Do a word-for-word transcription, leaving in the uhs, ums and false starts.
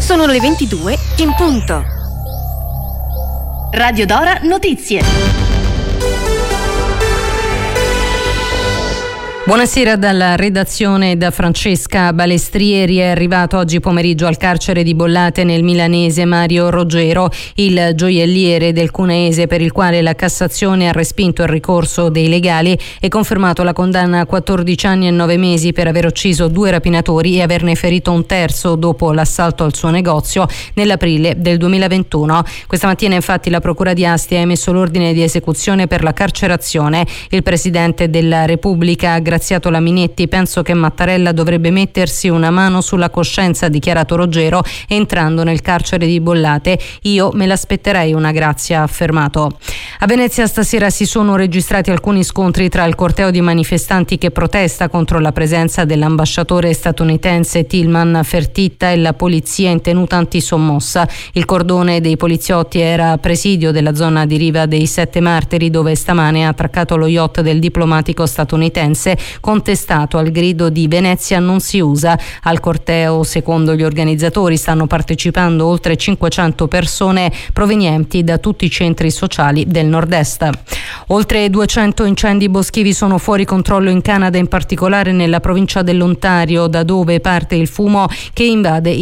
Sono le ventidue in punto. Radio Dora Notizie. Buonasera dalla redazione da Francesca Balestrieri. È arrivato oggi pomeriggio al carcere di Bollate nel milanese Mario Roggero, il gioielliere del cuneese per il quale la Cassazione ha respinto il ricorso dei legali e confermato la condanna a quattordici anni e nove mesi per aver ucciso due rapinatori e averne ferito un terzo dopo l'assalto al suo negozio nell'aprile del duemilaventuno. Questa mattina infatti la Procura di Asti ha emesso l'ordine di esecuzione per la carcerazione. Il Presidente della Repubblica Graziato Laminetti: penso che Mattarella dovrebbe mettersi una mano sulla coscienza, ha dichiarato Roggero entrando nel carcere di Bollate. Io me l'aspetterei una grazia, ha affermato. A Venezia stasera si sono registrati alcuni scontri tra il corteo di manifestanti che protesta contro la presenza dell'ambasciatore statunitense Tilman Fertitta e la polizia in tenuta antisommossa. Il cordone dei poliziotti era a presidio della zona di riva dei Sette Martiri, dove stamane ha attraccato lo yacht del diplomatico statunitense, contestato al grido di "Venezia non si usa". Al corteo, secondo gli organizzatori, stanno partecipando oltre cinquecento persone provenienti da tutti i centri sociali del nord-est. Oltre duecento incendi boschivi sono fuori controllo in Canada, in particolare nella provincia dell'Ontario, da dove parte il fumo che invade